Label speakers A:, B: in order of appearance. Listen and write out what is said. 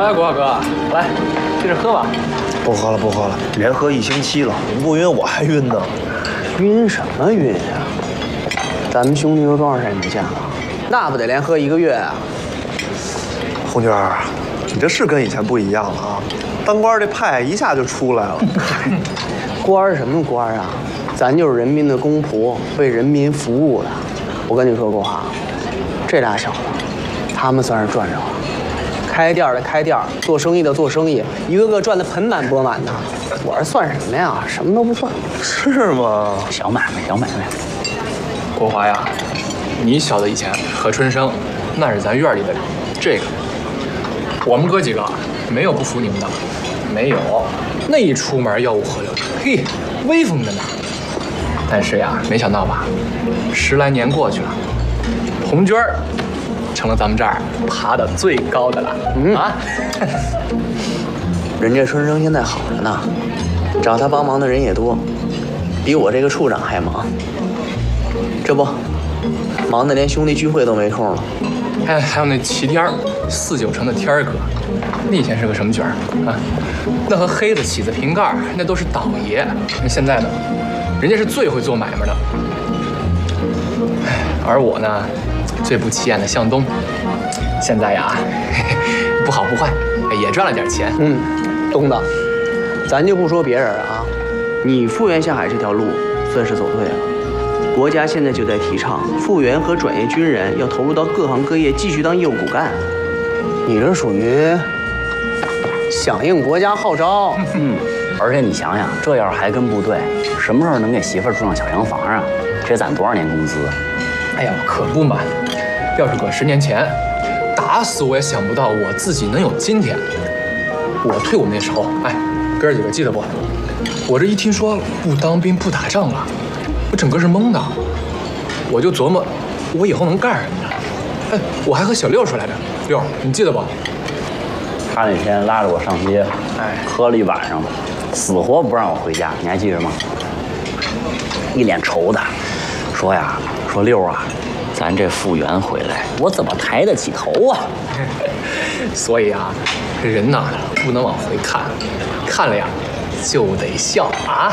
A: 哎，国华哥，来，接着喝吧。
B: 不喝了，不喝了，连喝1星期了，你不晕我还晕呢。
C: 晕什么晕呀？咱们兄弟都多长时间没见了？那不得连喝1个月啊？
B: 红军儿，你这是跟以前不一样了啊！当官这派一下就出来了。
C: 官儿什么官啊？咱就是人民的公仆，为人民服务的。我跟你说，国华，这俩小子，他们算是赚着了。开店的开店，做生意的做生意，一个个赚得盆满钵满的。我这算什么呀？什么都不算。
B: 是吗？
D: 小买卖，小买卖。
A: 国华呀，你小子以前和春生，那是咱院里的这个。我们哥几个没有不服你们的，没有。那一出门吆五喝六的，嘿，威风着呢。但是呀，没想到吧，10来年过去了，红军儿成了咱们这儿爬得最高的了。啊，
C: 人家春生现在好着呢，找他帮忙的人也多，比我这个处长还忙。这不，忙得连兄弟聚会都没空了。
A: 还有那齐天儿，4、9成的天儿哥，那以前是个什么角儿啊？那和黑子、起子、瓶盖那都是倒爷。那现在呢，人家是最会做买卖的。而我呢，最不起眼的向东，现在呀，不好不坏，也赚了点钱。
C: 东子，咱就不说别人啊，你复员下海这条路算是走对了。国家现在就在提倡复员和转业军人要投入到各行各业继续当业务骨干，你这属于响应国家号召。
D: 而且你想想，这要是还跟部队，什么时候能给媳妇儿住上小洋房啊？这攒多少年工资？
A: 哎呀，可不嘛！要是搁10年前，打死我也想不到我自己能有今天。我退伍那时候，哎，哥儿几个记得不？我这一听说不当兵不打仗了，我整个是懵的。我就琢磨，我以后能干什么呀？哎，我还和小六说来着，六，你记得不？
D: 他那天拉着我上街，喝了一晚上，死活不让我回家，你还记着吗？一脸愁的，说呀，说六啊，咱这复员回来，我怎么抬得起头啊？
A: 所以啊，这人呐不能往回看，看了呀就得笑啊。